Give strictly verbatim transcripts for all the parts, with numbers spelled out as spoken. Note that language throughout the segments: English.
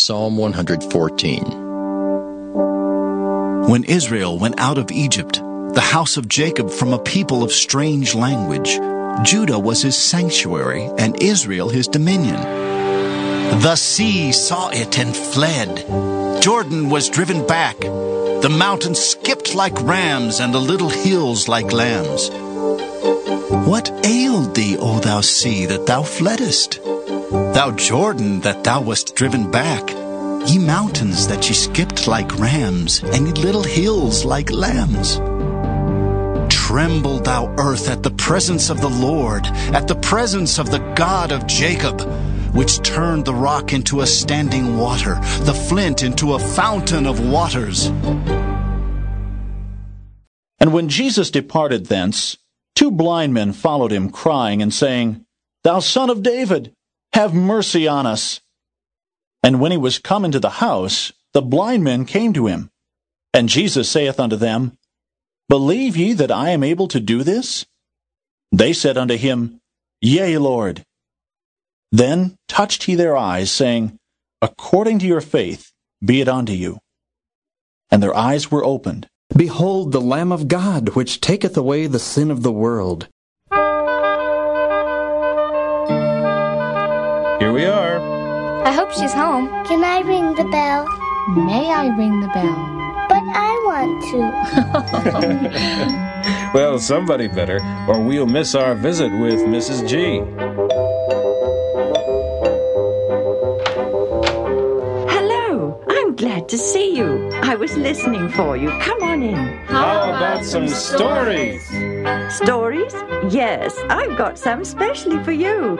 Psalm one fourteen. When Israel went out of Egypt, the house of Jacob from a people of strange language, Judah was his sanctuary, and Israel his dominion. The sea saw it and fled. Jordan was driven back. The mountains skipped like rams, and the little hills like lambs. What ailed thee, O thou sea, that thou fleddest? Thou Jordan, that thou wast driven back? Ye mountains, that ye skipped like rams, and ye little hills like lambs? Tremble, thou earth, at the presence of the Lord, at the presence of the God of Jacob, which turned the rock into a standing water, the flint into a fountain of waters. And when Jesus departed thence, two blind men followed him, crying and saying, Thou Son of David, have mercy on us. And when he was come into the house, the blind men came to him. And Jesus saith unto them, Believe ye that I am able to do this? They said unto him, Yea, Lord. Then touched he their eyes, saying, According to your faith be it unto you. And their eyes were opened. Behold the Lamb of God, which taketh away the sin of the world. Here we are. I hope she's home. Can I ring the bell? May I ring the bell? But I want to. Well, somebody better, or we'll miss our visit with Missus G. Hello, I'm glad to see you. I was listening for you. Come on in. How about some stories? Stories? Yes, I've got some specially for you.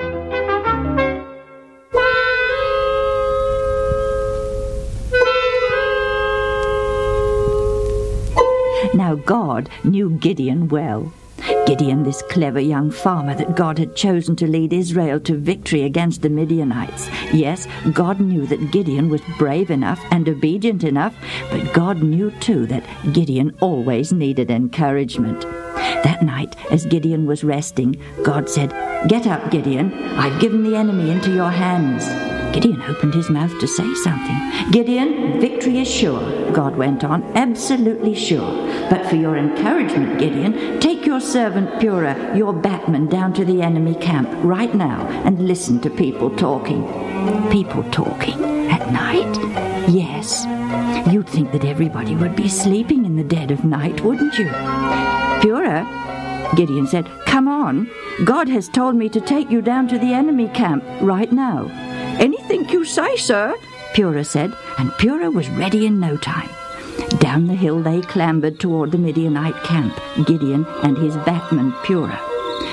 Now God knew Gideon well. Gideon, this clever young farmer that God had chosen to lead Israel to victory against the Midianites. Yes, God knew that Gideon was brave enough and obedient enough, but God knew too that Gideon always needed encouragement. That night, as Gideon was resting, God said, Get up, Gideon. I've given the enemy into your hands. Gideon opened his mouth to say something. Gideon, victory is sure, God went on, absolutely sure. But for your encouragement, Gideon, take your servant Purah, your batman, down to the enemy camp right now and listen to people talking. People talking at night? Yes. You'd think that everybody would be sleeping in the dead of night, wouldn't you? Purah, Gideon said, come on. God has told me to take you down to the enemy camp right now. Anything you say, sir, Purah said, and Purah was ready in no time. Down the hill they clambered toward the Midianite camp, Gideon and his batman Purah.